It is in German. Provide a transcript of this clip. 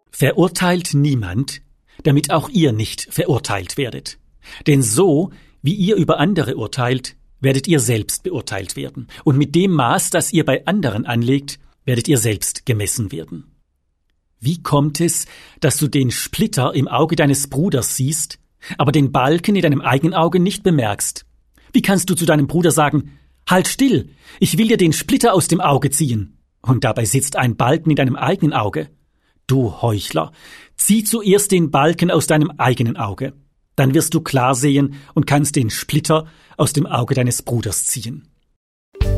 Verurteilt niemand, damit auch ihr nicht verurteilt werdet. Denn so, wie ihr über andere urteilt, werdet ihr selbst beurteilt werden. Und mit dem Maß, das ihr bei anderen anlegt, werdet ihr selbst gemessen werden. Wie kommt es, dass du den Splitter im Auge deines Bruders siehst, aber den Balken in deinem eigenen Auge nicht bemerkst? Wie kannst du zu deinem Bruder sagen, halt still, ich will dir den Splitter aus dem Auge ziehen, und dabei sitzt ein Balken in deinem eigenen Auge? Du Heuchler, zieh zuerst den Balken aus deinem eigenen Auge, dann wirst du klar sehen und kannst den Splitter aus dem Auge deines Bruders ziehen.